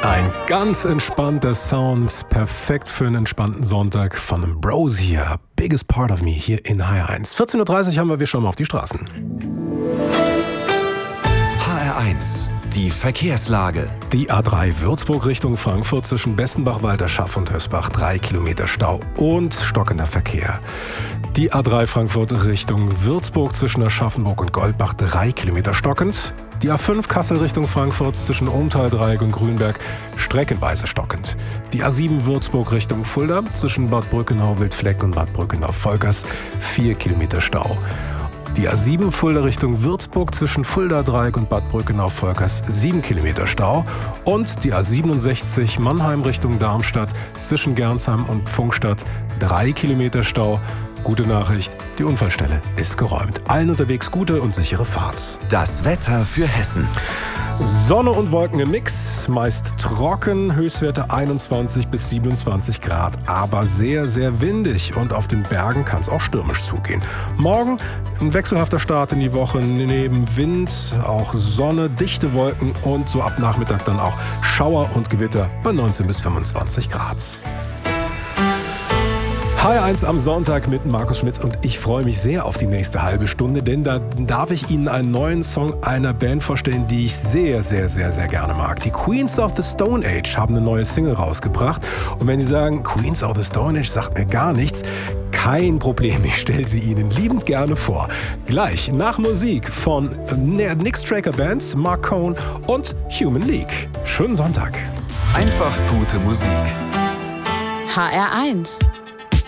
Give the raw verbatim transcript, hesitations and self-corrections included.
Ein ganz entspannter Sound, perfekt für einen entspannten Sonntag von Ambrosia, Biggest Part of Me hier in H R eins. vierzehn Uhr dreißig haben wir, wir schauen mal auf die Straßen. H R eins, die Verkehrslage. Die A drei Würzburg Richtung Frankfurt zwischen Bessenbach, Walterschaff und Hösbach, drei Kilometer Stau und stockender Verkehr. Die A drei Frankfurt Richtung Würzburg zwischen Aschaffenburg und Goldbach, drei Kilometer stockend. Die A fünf Kassel Richtung Frankfurt zwischen Ohmtal-Dreieck und Grünberg streckenweise stockend. Die A sieben Würzburg Richtung Fulda zwischen Bad Brückenau-Wildfleck und Bad Brückenau-Volkers, vier Kilometer Stau. Die A sieben Fulda Richtung Würzburg zwischen Fulda-Dreieck und Bad Brückenau-Volkers, sieben Kilometer Stau. Und die A siebenundsechzig Mannheim Richtung Darmstadt zwischen Gernsheim und Pfungstadt, drei Kilometer Stau. Gute Nachricht, die Unfallstelle ist geräumt. Allen unterwegs gute und sichere Fahrt. Das Wetter für Hessen. Sonne und Wolken im Mix, meist trocken, Höchstwerte einundzwanzig bis siebenundzwanzig Grad, aber sehr, sehr windig und auf den Bergen kann es auch stürmisch zugehen. Morgen ein wechselhafter Start in die Woche, neben Wind, auch Sonne, dichte Wolken und so ab Nachmittag dann auch Schauer und Gewitter bei neunzehn bis fünfundzwanzig Grad. H R eins am Sonntag mit Markus Schmitz und ich freue mich sehr auf die nächste halbe Stunde, denn da darf ich Ihnen einen neuen Song einer Band vorstellen, die ich sehr, sehr, sehr, sehr gerne mag. Die Queens of the Stone Age haben eine neue Single rausgebracht und wenn Sie sagen, Queens of the Stone Age sagt mir gar nichts, kein Problem, ich stelle sie Ihnen liebend gerne vor. Gleich nach Musik von Nick Straker Band, Mark Cohn und Human League. Schönen Sonntag. Einfach gute Musik. H R eins